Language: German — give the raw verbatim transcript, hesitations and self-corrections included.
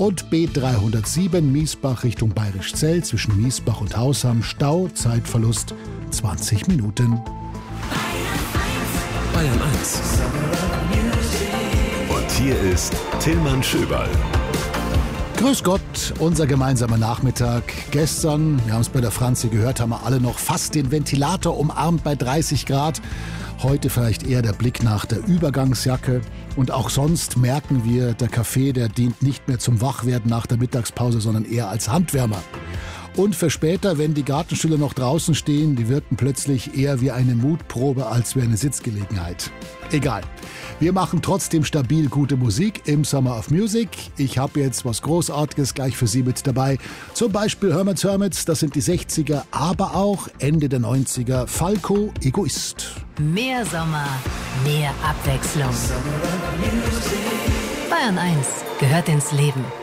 Und B dreihundertsieben Miesbach Richtung Bayrischzell zwischen Miesbach und Hausham. Stau, Zeitverlust zwanzig Minuten. Bayern eins. Und hier ist Tillmann Schöberl. Grüß Gott, unser gemeinsamer Nachmittag. Gestern, wir haben es bei der Franzi gehört, haben wir alle noch fast den Ventilator umarmt bei dreißig Grad. Heute vielleicht eher der Blick nach der Übergangsjacke. Und auch sonst merken wir, der Kaffee, der dient nicht mehr zum Wachwerden nach der Mittagspause, sondern eher als Handwärmer. Und für später, wenn die Gartenstühle noch draußen stehen, die wirken plötzlich eher wie eine Mutprobe als wie eine Sitzgelegenheit. Egal. Wir machen trotzdem stabil gute Musik im Summer of Music. Ich habe jetzt was Großartiges gleich für Sie mit dabei. Zum Beispiel Hermits Hermits, das sind die sechziger, aber auch Ende der neunziger. Falco, Egoist. Mehr Sommer, mehr Abwechslung. Bayern eins gehört ins Leben.